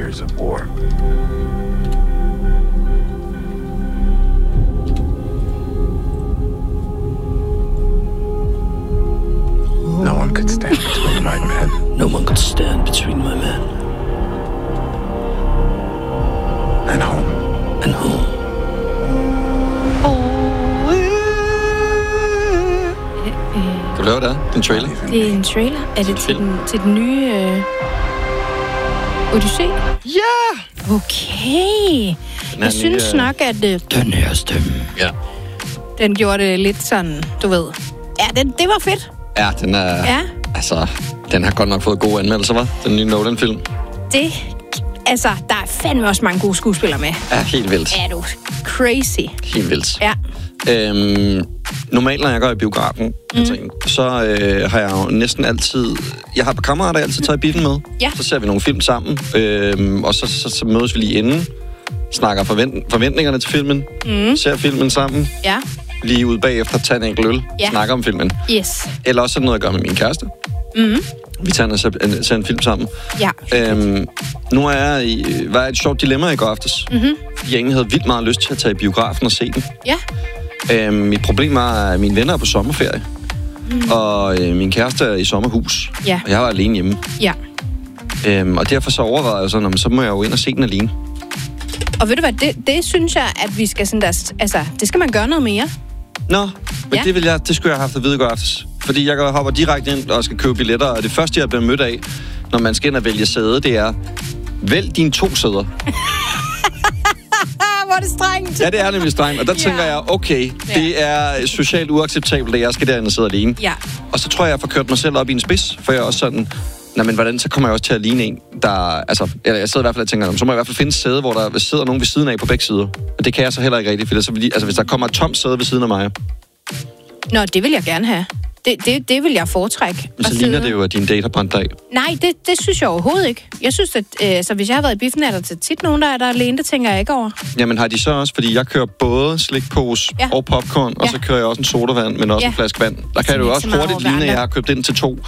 years of war. No one could stand between my men. No one could stand between my men. And home. And home. Kan du lave det? Det er en trailer. Det er en trailer. Er det til den nye Odyssey? Ja! Okay. Jeg synes nok, at Den her stemme. Ja. den gjorde det lidt sådan, du ved. Ja, det var fedt. Ja, den er... Ja. Altså, den har godt nok fået gode anmeldelser, hva'? Den nye Nolan-film. Det, altså, der er fandme også mange gode skuespillere med. Ja, helt vildt. Er du crazy? Helt vildt. Ja. Normalt, når jeg går i biografen, så har jeg jo næsten altid... Jeg har på kammerater altid taget biffen med. Ja. Så ser vi nogle film sammen, og så mødes vi lige inden. Snakker forventningerne til filmen. Ser filmen sammen. Ja. Lige ude bagefter, tager en enkelt øl. Ja. Snakker om filmen. Yes. Eller også sådan noget, jeg gør med min kæreste. Vi tager en film sammen. Ja. Nu er jeg var et sjovt dilemma i går aftes. Fordi jeg egentlig havde vildt meget lyst til at tage i biografen og se den. Ja. Mit problem var, at mine venner er på sommerferie. Og min kæreste er i sommerhus. Ja. Og jeg var alene hjemme. Ja. Og derfor så overvejede jeg sådan, så må jeg jo ind og se den alene. Og ved du hvad, det synes jeg, at vi skal sådan der... Altså, det skal man gøre noget mere. Nå, men Ja. det skulle jeg have haft at vide i går aftes. Fordi jeg hopper direkte ind og skal købe billetter, og det første, jeg bliver mødt af, når man skal ind og vælge sæde, det er, vælg dine 2 sæder. Hvor er det strengt. Ja, det er nemlig strengt. Og der tænker jeg, okay, det er socialt uacceptabelt, at jeg skal derinde og sidde alene. Ja. Og så tror jeg får kørt mig selv op i en spids, for jeg er også sådan, men hvordan, så kommer jeg også til at ligne en, der... Altså, jeg sidder i hvert fald og tænker, så må jeg i hvert fald finde et sæde, hvor der sidder nogen ved siden af på begge sider. Og det kan jeg så heller ikke rigtigt, for så altså, hvis der kommer et tomt sæde ved siden af mig... Nå, det vil jeg gerne have. Det vil jeg foretrække. Så ligner det jo, at din date har brændt dig af. Nej, det synes jeg overhovedet ikke. Jeg synes, at så hvis jeg har været i biffen, er der tit nogen, der er der alene. Det tænker jeg ikke over. Jamen har de så også, fordi jeg kører både slikpose og popcorn, og så kører jeg også en sodavand, men også en flaske vand. Der kan det jo også hurtigt ligne, at jeg har købt ind til 2.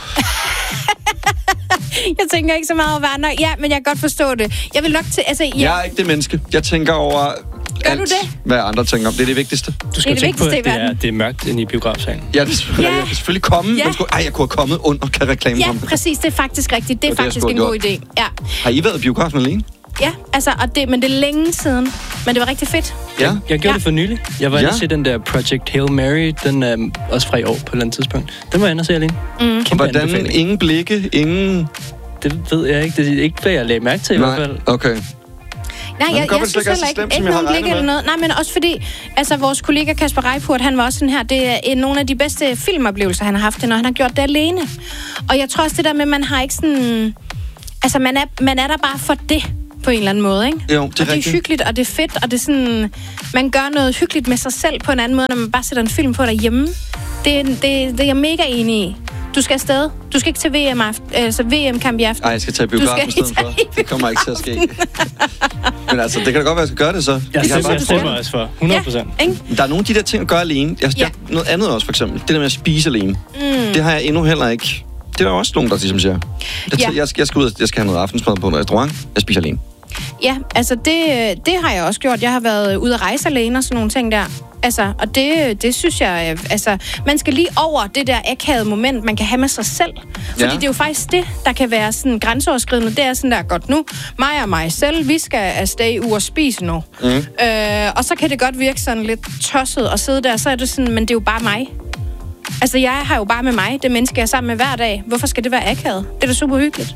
Jeg tænker ikke så meget over andre. Ja, men jeg kan godt forstå det. Jeg vil nok til... Altså, Jeg er ikke det menneske. Jeg tænker over alt, hvad andre tænker om. Det er det vigtigste. Du skal tænke på, at det er mørkt inde i biografsalen. Ja, jeg kan selvfølgelig komme. Ja. Jeg kunne have kommet under kan reklame om det. Ja, præcis. Det er faktisk rigtigt. Det er faktisk en god idé. Ja. Har I været i biografen alene? Ja, altså, men det er længe siden. Men det var rigtig fedt. Ja. Jeg gjorde det for nylig. Jeg var inde og se den der Project Hail Mary. Den er også fra i år på et eller andet tidspunkt. Den var jeg inde og se alene. Hvordan? Ingen blikke? Ingen... Det ved jeg ikke. Det er ikke, hvad jeg lagde mærke til i hvert fald. Okay. Nej, jeg synes heller ikke nogen blik eller noget. Nej, men også fordi, altså vores kollega Kasper Reipurt, han var også sådan her, det er nogle af de bedste filmoplevelser, han har haft, når han har gjort det alene. Og jeg tror også det der med, man har ikke sådan... Altså, man er der bare for det, på en eller anden måde, ikke? Jo, det er rigtigt. Det er hyggeligt, og det er fedt, og det er sådan... Man gør noget hyggeligt med sig selv på en anden måde, når man bare sætter en film på derhjemme. Det er jeg mega enig i. Du skal afsted. Du skal ikke til VM-kamp i aften. Nej, jeg skal tage biografen i stedet for. Det kommer ikke til at ske. Men altså, det kan da godt være, at jeg skal gøre det så. Jeg stemmer også for. 100%. Ja, der er nogle af de der ting at gøre alene. Noget andet også, for eksempel. Det der med at spise alene. Det har jeg endnu heller ikke. Det er der også nogen, der ligesom siger. Jeg skal ud, jeg skal have noget aftensmad på en restaurant. Jeg spiser alene. Ja, altså det har jeg også gjort. Jeg har været ude at rejse alene og sådan nogle ting der. Altså, og det synes jeg, altså, man skal lige over det der akavede moment, man kan have med sig selv. Fordi det er jo faktisk det, der kan være sådan grænseoverskridende. Det er sådan der, godt nu, mig og mig selv, vi skal afsted ud og spise nu. Og så kan det godt virke sådan lidt tosset at sidde der, så er det sådan, men det er jo bare mig. Altså, jeg har jo bare med mig, det menneske, jeg er sammen med hver dag. Hvorfor skal det være akavet? Det er da super hyggeligt.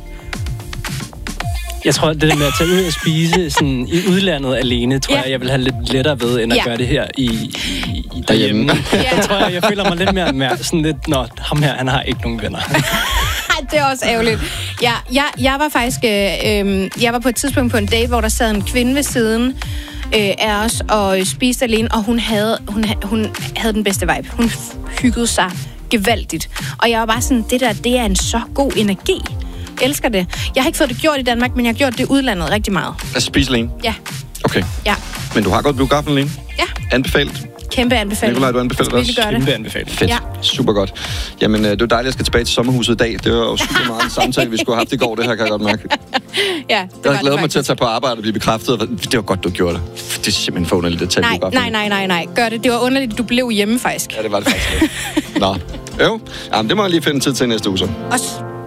Jeg tror, det der med at tage ud og spise sådan, i udlandet alene, tror jeg vil have lidt lettere ved, end at gøre det her i derhjemme. Jeg tror, jeg føler mig lidt mere sådan lidt, ham her, han har ikke nogen venner. Det er også ærgerligt. Jeg var faktisk, jeg var på et tidspunkt på en date, hvor der sad en kvinde ved siden af os og spiste alene, og hun havde den bedste vibe. Hun hyggede sig gevaldigt. Og jeg var bare sådan, det er en så god energi. Jeg elsker det. Jeg har ikke fået det gjort i Danmark, men jeg har gjort det i udlandet rigtig meget. Altså spise alene? Ja. Okay. Ja. Men du har gået biografen alene? Ja. Anbefalet? Kæmpe anbefaling. Nikolaj, du anbefaler det også? Kæmpe anbefaling. Fedt. Ja. Super godt. Jamen, det var dejligt, at jeg skal tilbage til sommerhuset i dag. Det var jo super meget en samtale, vi skulle have haft i går. Det her kan jeg godt mærke. Ja, jeg havde glædet mig til at tage på arbejde og blive bekræftet. Det var godt, du gjorde det. Det er simpelthen for underligt at tage Nej. Gør det. Det var underligt, at du blev hjemme, faktisk. Ja, det var det faktisk. Nå. Jo. Jamen, det må jeg lige finde tid til næste uge så. Også.